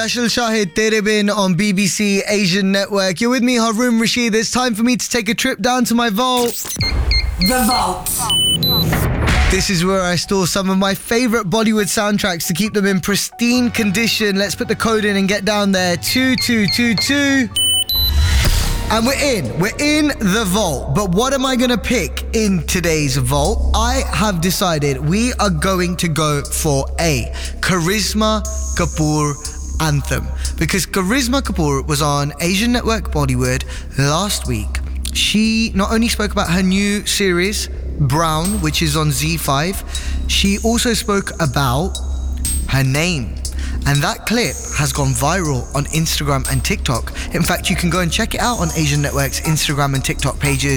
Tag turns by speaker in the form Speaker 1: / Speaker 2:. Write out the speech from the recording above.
Speaker 1: Yashil Shahid, Tere Bin on BBC Asian Network. You're with me, Haroon Rashid. It's time for me to take a trip down to my vault.
Speaker 2: The Vault.
Speaker 1: This is where I store some of my favourite Bollywood soundtracks to keep them in pristine condition. Let's put the code in and get down there. 2222. And we're in the vault. But what am I going to pick in today's vault? I have decided we are going to go for a Karisma Kapoor anthem. Because Karisma Kapoor was on Asian Network Bollywood last week. She not only spoke about her new series, Brown, which is on Z5, she also spoke about her name. And that clip has gone viral on Instagram and TikTok. In fact, you can go and check it out on Asian Network's Instagram and TikTok pages.